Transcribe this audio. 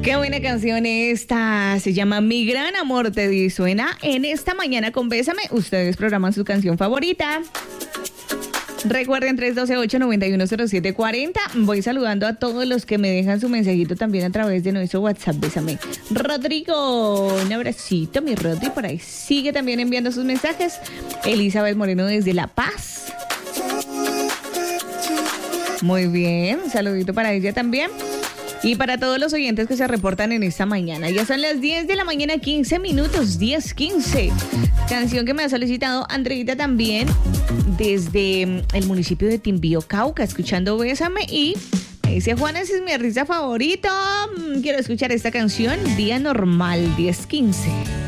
Qué buena canción esta, se llama Mi Gran Amor Te Di. Suena en esta mañana con Bésame. Ustedes programan su canción favorita. Recuerden 312-891-0740. Voy saludando a todos los que me dejan su mensajito también a través de nuestro WhatsApp. Bésame. Rodrigo, un abracito, mi Rodri, por ahí sigue también enviando sus mensajes. Elizabeth Moreno desde La Paz. Muy bien, un saludito para ella también. Y para todos los oyentes que se reportan en esta mañana. Ya son las 10 de la mañana, 15 minutos, 10:15. Canción que me ha solicitado Andreita también desde el municipio de Timbío, Cauca, escuchando Bésame. Y me dice, Juana, esa es mi artista favorito. Quiero escuchar esta canción, Día Normal, 10:15.